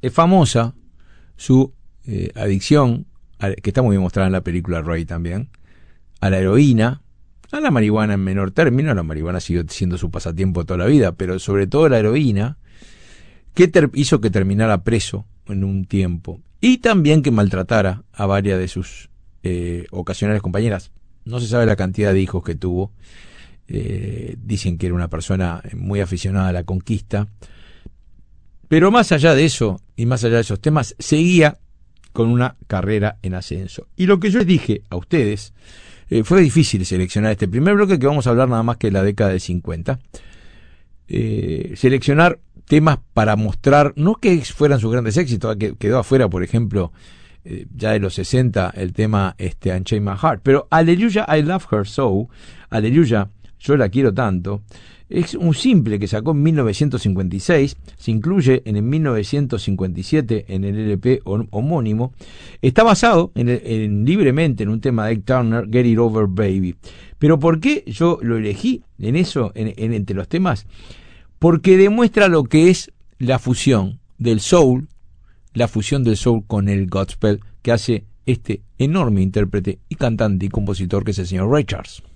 Es famosa su adicción, que está muy bien mostrada en la película Ray también, a la heroína, a la marihuana en menor término. La marihuana siguió siendo su pasatiempo toda la vida, pero sobre todo la heroína, que hizo que terminara preso en un tiempo, y también que maltratara a varias de sus ocasionales compañeras. No se sabe la cantidad de hijos que tuvo. Dicen que era una persona muy aficionada a la conquista, pero más allá de eso y más allá de esos temas, seguía con una carrera en ascenso. Y lo que yo les dije a ustedes, fue difícil seleccionar este primer bloque, que vamos a hablar nada más que de la década del 50, seleccionar temas para mostrar, no que fueran sus grandes éxitos, que quedó afuera, por ejemplo, ya de los 60, el tema Unchain My Heart, pero Hallelujah, I Love Her So, Hallelujah, yo la quiero tanto, es un simple que sacó en 1956, se incluye en el 1957 en el LP homónimo, está basado libremente en un tema de Ike Turner, Get It Over Baby. Pero ¿por qué yo lo elegí en eso, entre los temas? Porque demuestra lo que es la fusión del soul con el gospel que hace este enorme intérprete y cantante y compositor que es el señor Ray Charles.